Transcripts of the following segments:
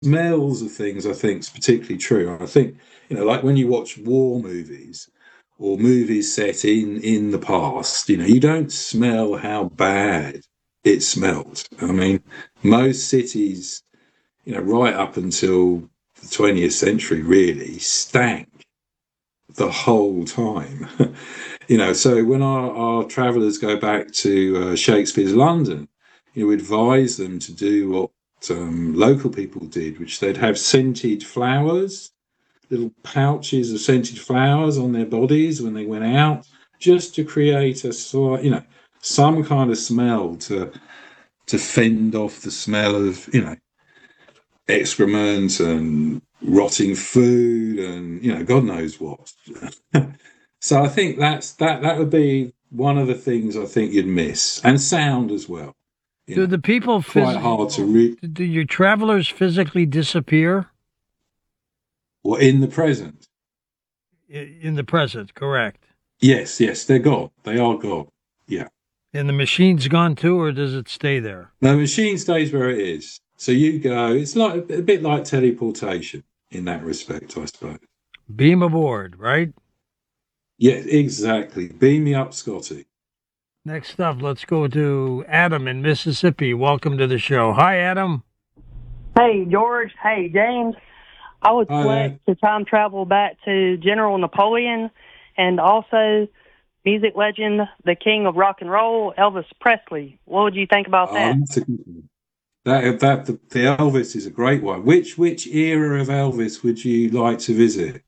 smells of things, I think, is particularly true. I think, like when you watch war movies or movies set in the past, you don't smell how bad it smelled. I mean, most cities, right up until the 20th century, really stank the whole time. So when our travellers go back to Shakespeare's London, we advise them to do what local people did, which they'd have scented flowers, little pouches of scented flowers on their bodies when they went out, just to create a sort, some kind of smell to fend off the smell of, excrement and rotting food and, God knows what. So I think that would be one of the things I think you'd miss, and sound as well. Do the people Quite hard to read. Do your travelers physically disappear? Or in the present. In the present, correct. Yes, they're gone. They are gone. Yeah. And the machine's gone too, or does it stay there? The machine stays where it is. So you go. It's like a bit like teleportation in that respect, I suppose. Beam aboard, right? Yeah, exactly. Beam me up, Scotty. Next up, let's go to Adam in Mississippi. Welcome to the show. Hi, Adam. Hey, George. Hey, James. I would Hi select to time travel back to General Napoleon and also music legend, the king of rock and roll, Elvis Presley. What would you think about that? That's a good one. The Elvis is a great one. Which era of Elvis would you like to visit?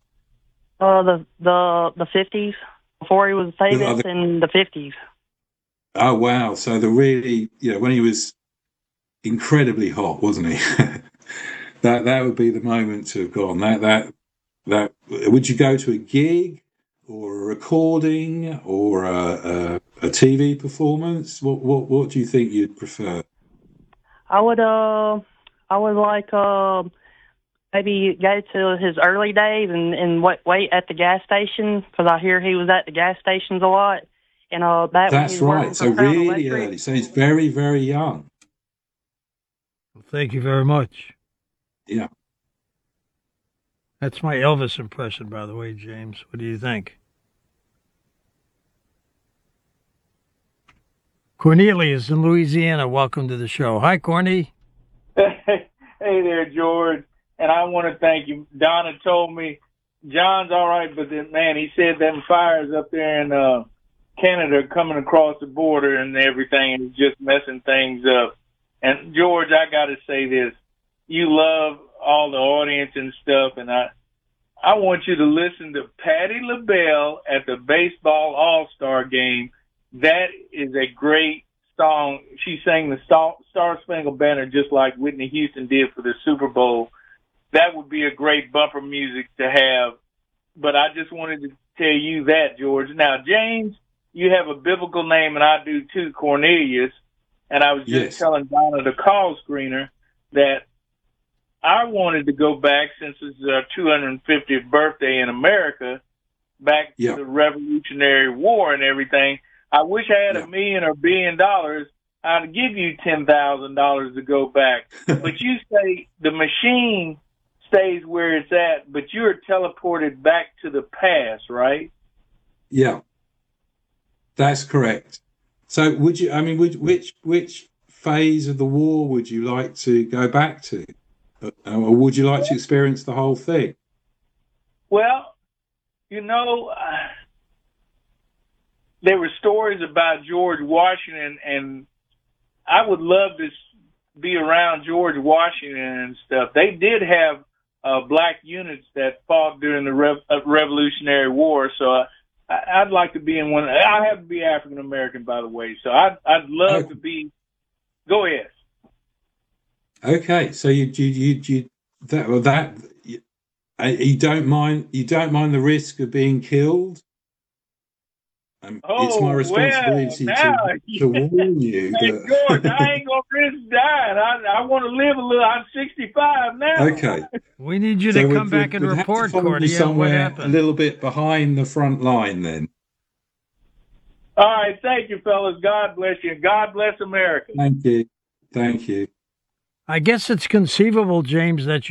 The 50s, before he was famous in the 50s. Oh wow! So the really, when he was incredibly hot, wasn't he? that would be the moment to have gone. That would you go to a gig or a recording or a TV performance? What do you think you'd prefer? I would like maybe go to his early days and wait at the gas station, because I hear he was at the gas stations a lot. And that's right. So really early. So he's very, very young. Well, thank you very much. Yeah. That's my Elvis impression, by the way, James. What do you think? Cornelius in Louisiana, welcome to the show. Hi, Corny. Hey there, George. And I want to thank you. Donna told me John's all right, but then, man, he said them fires up there in Canada coming across the border and everything is just messing things up. And George, I got to say this. You love all the audience and stuff, and I want you to listen to Patti LaBelle at the Baseball All-Star game. That is a great song. She sang the Star Spangled Banner just like Whitney Houston did for the Super Bowl. That would be a great bumper music to have. But I just wanted to tell you that, George. Now, James, you have a biblical name, and I do too, Cornelius. And I was just telling Donna, the call screener, that I wanted to go back, since it's our 250th birthday in America, back to the Revolutionary War and everything. I wish I had $1 million or $1 billion. I'd give you $10,000 to go back. But you say the machine stays where it's at, but you're teleported back to the past, right? Yeah, that's correct. So which phase of the war would you like to go back to? Or would you like to experience the whole thing? Well, there were stories about George Washington, and I would love to be around George Washington and stuff. They did have black units that fought during the Revolutionary War, so I'd like to be in one. I have to be African American, by the way, so I'd love to be. Go ahead. Okay, so you don't mind the risk of being killed? It's my responsibility to warn you. Hey, George, I ain't gonna risk dying. I want to live a little. I'm 65 now. Okay. We need you to come back and report, Cordy, somewhere what happened. A little bit behind the front line, then. All right, thank you, fellas. God bless you. God bless America. Thank you. I guess it's conceivable, James, that